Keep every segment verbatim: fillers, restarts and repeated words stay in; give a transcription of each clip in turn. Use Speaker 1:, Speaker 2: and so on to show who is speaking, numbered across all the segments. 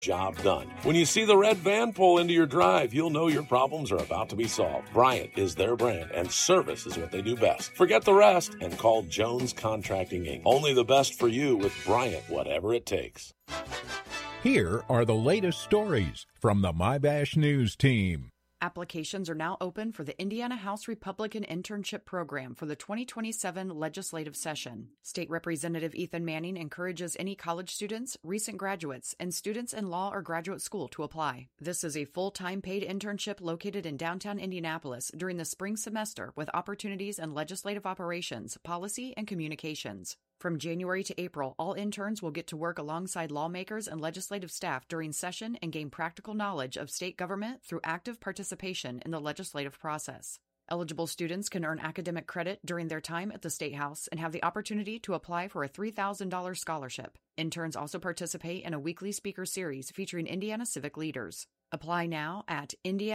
Speaker 1: Job done. When you see the red van pull into your drive, you'll know your problems are about to be solved. Bryant is their brand, and service is what they do best. Forget the rest and call Jones Contracting, Incorporated. Only the best for you with Bryant, whatever it takes.
Speaker 2: Here are the latest stories from the MyBash News team.
Speaker 3: Applications are now open for the Indiana House Republican Internship Program for the twenty twenty-seven legislative session. State Representative Ethan Manning encourages any college students, recent graduates, and students in law or graduate school to apply. This is a full-time paid internship located in downtown Indianapolis during the spring semester with opportunities in legislative operations, policy, and communications. From January to April, all interns will get to work alongside lawmakers and legislative staff during session and gain practical knowledge of state government through active participation in the legislative process. Eligible students can earn academic credit during their time at the State House and have the opportunity to apply for a three thousand dollars scholarship. Interns also participate in a weekly speaker series featuring Indiana civic leaders. Apply now at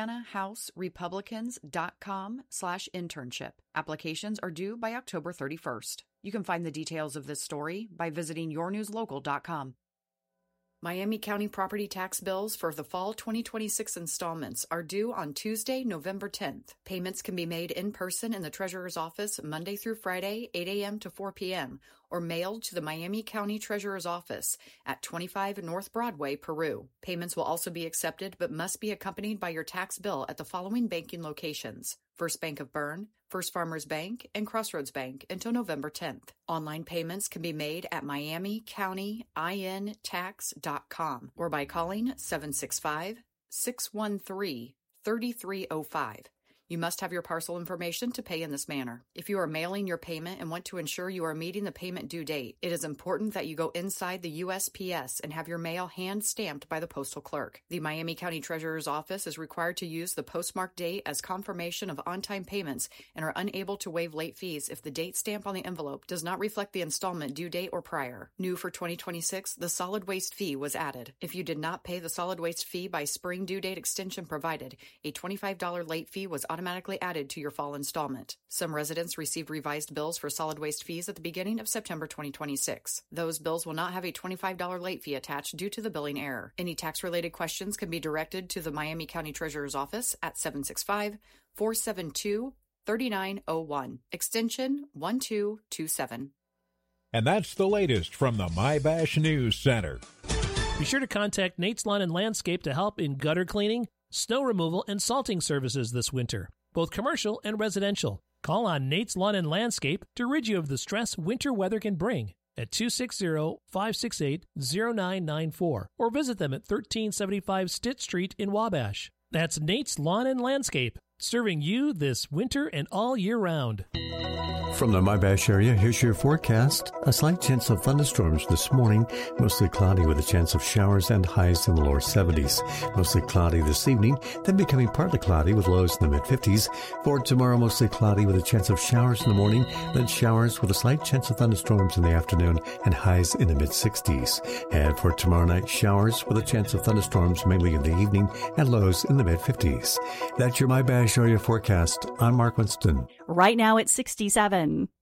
Speaker 3: indianahouserepublicans.com slash internship. Applications are due by October thirty-first. You can find the details of this story by visiting your news local dot com. Miami County property tax bills for the fall twenty twenty-six installments are due on Tuesday, November tenth. Payments can be made in person in the Treasurer's Office Monday through Friday, eight a.m. to four p.m., or mailed to the Miami County Treasurer's Office at twenty-five North Broadway, Peru. Payments will also be accepted but must be accompanied by your tax bill at the following banking locations: First Bank of Bern, First Farmers Bank, and Crossroads Bank until November tenth. Online payments can be made at miami county in tax dot com or by calling seven six five, six one three, three three zero five. You must have your parcel information to pay in this manner. If you are mailing your payment and want to ensure you are meeting the payment due date, it is important that you go inside the U S P S and have your mail hand-stamped by the postal clerk. The Miami County Treasurer's Office is required to use the postmark date as confirmation of on-time payments and are unable to waive late fees if the date stamp on the envelope does not reflect the installment due date or prior. New for twenty twenty-six, the solid waste fee was added. If you did not pay the solid waste fee by spring due date extension provided, a twenty-five dollars late fee was automatically added to your fall installment. Some residents received revised bills for solid waste fees at the beginning of September twenty twenty-six. Those bills will not have a twenty-five dollars late fee attached due to the billing error. Any tax-related questions can be directed to the Miami County Treasurer's Office at seven six five, four seven two, three nine zero one, extension one two two seven.
Speaker 2: And that's the latest from the MyBash News Center.
Speaker 4: Be sure to contact Nate's Lawn and Landscape to help in gutter cleaning, snow removal, and salting services this winter, both commercial and residential. Call on Nate's Lawn and Landscape to rid you of the stress winter weather can bring at two six zero, five six eight, zero nine nine four or visit them at thirteen seventy-five Stitt Street in Wabash. That's Nate's Lawn and Landscape, serving you this winter and all year round.
Speaker 5: From the MyBash area, here's your forecast. A slight chance of thunderstorms this morning, mostly cloudy with a chance of showers and highs in the lower seventies. Mostly cloudy this evening, then becoming partly cloudy with lows in the mid-fifties. For tomorrow, mostly cloudy with a chance of showers in the morning, then showers with a slight chance of thunderstorms in the afternoon and highs in the mid-sixties. And for tomorrow night, showers with a chance of thunderstorms mainly in the evening and lows in the mid-fifties. That's your MyBash area forecast. I'm Mark Winston.
Speaker 6: Right now it's sixty-seven.